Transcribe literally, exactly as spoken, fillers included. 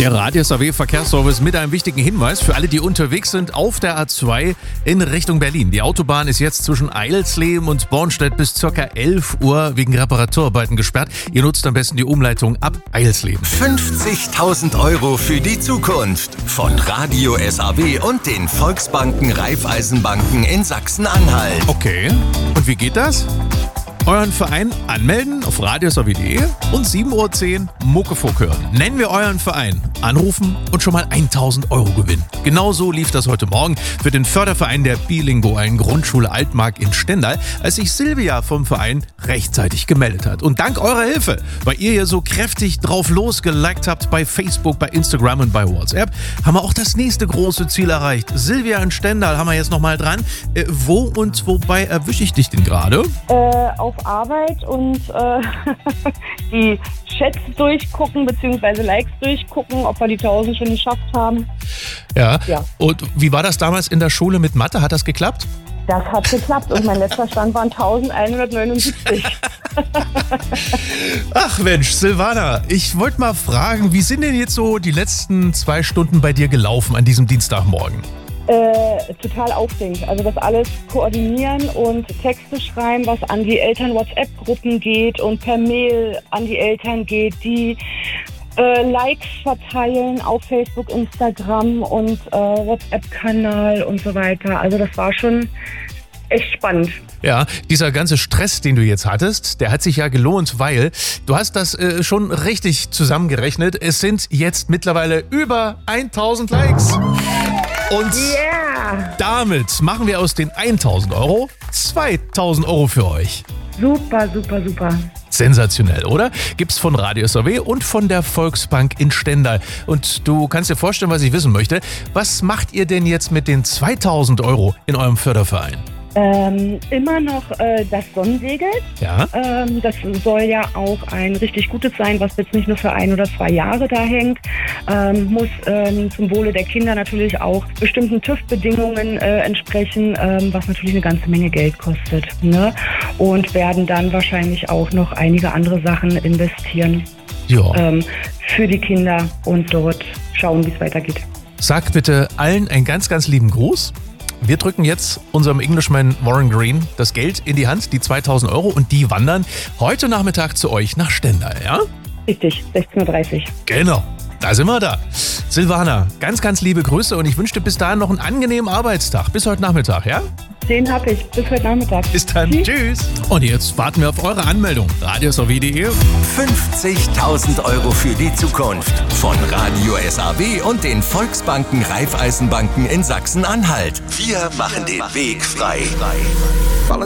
Der Radio S A W Verkehrsservice mit einem wichtigen Hinweis für alle, die unterwegs sind auf der A zwei in Richtung Berlin. Die Autobahn ist jetzt zwischen Eilsleben und Bornstedt bis ca. elf Uhr wegen Reparaturarbeiten gesperrt. Ihr nutzt am besten die Umleitung ab Eilsleben. fünfzigtausend Euro für die Zukunft von Radio S A W und den Volksbanken Raiffeisenbanken in Sachsen-Anhalt. Okay, und wie geht das? Euren Verein anmelden auf radio s a w punkt d e und sieben Uhr zehn Muckefuck hören. Nennen wir euren Verein, anrufen und schon mal tausend Euro gewinnen. Genauso lief das heute Morgen für den Förderverein der bilingualen Grundschule Altmark in Stendal, als sich Silvia vom Verein rechtzeitig gemeldet hat. Und dank eurer Hilfe, weil ihr hier so kräftig drauf losgeliked habt bei Facebook, bei Instagram und bei WhatsApp, haben wir auch das nächste große Ziel erreicht. Silvia in Stendal haben wir jetzt nochmal dran. Äh, wo und wobei erwische ich dich denn gerade? Äh, auf Arbeit und äh, die Chats durchgucken bzw. Likes durchgucken, ob wir die tausend schon geschafft haben. Ja. Ja. Und wie war das damals in der Schule mit Mathe? Hat das geklappt? Das hat geklappt und mein letzter Stand waren elfhundertneunundsiebzig. Ach Mensch, Silvana, ich wollte mal fragen, wie sind denn jetzt so die letzten zwei Stunden bei dir gelaufen an diesem Dienstagmorgen? Äh, total aufregend. Also das alles koordinieren und Texte schreiben, was an die Eltern-WhatsApp-Gruppen geht und per Mail an die Eltern geht, die äh, Likes verteilen auf Facebook, Instagram und äh, WhatsApp-Kanal und so weiter. Also das war schon echt spannend. Ja, dieser ganze Stress, den du jetzt hattest, der hat sich ja gelohnt, weil du hast das äh, schon richtig zusammengerechnet. Es sind jetzt mittlerweile über tausend Likes. Und yeah. damit machen wir aus den tausend Euro zweitausend Euro für euch. Super, super, super. Sensationell, oder? Gibt's von Radio S A W und von der Volksbank in Stendal. Und du kannst dir vorstellen, was ich wissen möchte. Was macht ihr denn jetzt mit den zweitausend Euro in eurem Förderverein? Ähm, immer noch äh, das Sonnensegel. Ja. Ähm, das soll ja auch ein richtig gutes sein, was jetzt nicht nur für ein oder zwei Jahre da hängt. Ähm, muss ähm, zum Wohle der Kinder natürlich auch bestimmten TÜV-Bedingungen äh, entsprechen, ähm, was natürlich eine ganze Menge Geld kostet. Ne? Und werden dann wahrscheinlich auch noch einige andere Sachen investieren Ja. ähm, für die Kinder und dort schauen, wie es weitergeht. Sag bitte allen einen ganz, ganz lieben Gruß. Wir drücken jetzt unserem Englishman Warren Green das Geld in die Hand, die zweitausend Euro, und die wandern heute Nachmittag zu euch nach Stendal, ja? Richtig, sechzehn Uhr dreißig. Genau, da sind wir da. Silvana, ganz, ganz liebe Grüße und ich wünsche dir bis dahin noch einen angenehmen Arbeitstag. Bis heute Nachmittag, ja? Den habe ich. Bis heute Nachmittag. Bis dann. Tschüss. Tschüss. Und jetzt warten wir auf eure Anmeldung. radio s a w punkt d e. fünfzigtausend Euro für die Zukunft von Radio S A W und den Volksbanken Raiffeisenbanken in Sachsen-Anhalt. Wir machen den Weg frei.